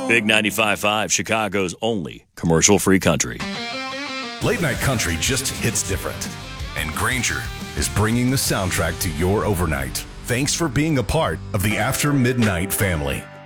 Big 95.5, Chicago's only commercial-free country. Late night country just hits different. And Granger is bringing the soundtrack to your overnight. Thanks for being a part of the After Midnight family.